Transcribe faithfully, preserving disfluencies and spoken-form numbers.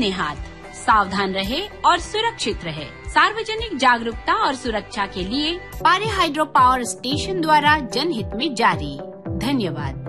अपने हाथ। सावधान रहे और सुरक्षित रहे। सार्वजनिक जागरूकता और सुरक्षा के लिए पारे हाइड्रो पावर स्टेशन द्वारा जनहित में जारी। धन्यवाद।